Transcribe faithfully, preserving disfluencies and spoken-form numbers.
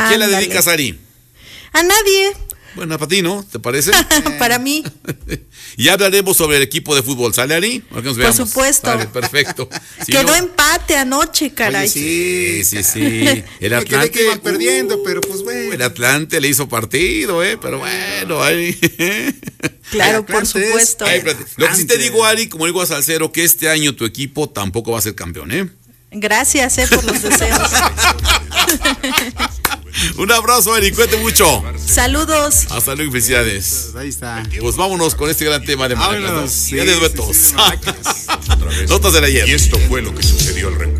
¿A quién la Ándale. dedicas, Ari? A nadie. Bueno, para ti, ¿no? ¿Te parece? Para mí. Y hablaremos sobre el equipo de fútbol. ¿Sale, Ari? Para que nos Por veamos. supuesto. Vale, perfecto. Si Quedó no- empate anoche, caray. Oye, sí. Sí, sí, sí. El Me quedé que Atlante. iban perdiendo, pero pues uh, bueno. El Atlante le hizo partido, ¿eh? Pero bueno, ahí. Claro, El por Atlante es- supuesto. Ay, espérate. Lo que sí te Atlante. digo, Ari, como digo a Salcero, que este año tu equipo tampoco va a ser campeón, ¿eh? Gracias, eh, por los deseos. Un abrazo, Ari, cuídate mucho. Saludos. Hasta luego y felicidades. Pues ahí está. Pues vámonos con este gran tema de maracas, ¿no? Vámonos, sí, Ya de sí, duetos. sí, maracas. Notas del ayer. Y esto fue lo que sucedió al reencuentro.